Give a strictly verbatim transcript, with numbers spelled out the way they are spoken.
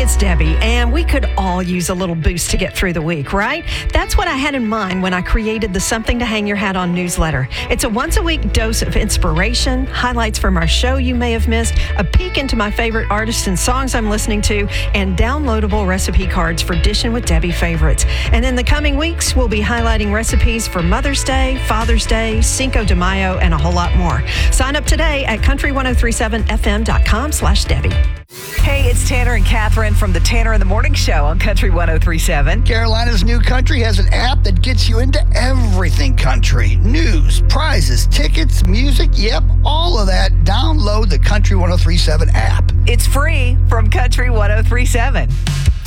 it's Debbie, and we could all use a little boost to get through the week, right? That's what I had in mind when I created the Something to Hang Your Hat On newsletter. It's a once-a-week dose of inspiration, highlights from our show you may have missed, a peek into my favorite artists and songs I'm listening to, and downloadable recipe cards for dishing with Debbie favorites. And in the coming weeks, we'll be highlighting recipes for Mother's Day, Father's Day, Cinco de Mayo, and a whole lot more. Sign up today at country ten thirty-seven f m dot com slash Debbie. Hey, it's Tanner and Catherine from the Tanner in the Morning Show on Country ten thirty-seven. Carolina's New Country has an app that gets you into everything country. News, prizes, tickets, music, yep, all of that. Download the Country ten thirty-seven app. It's free from Country ten thirty-seven.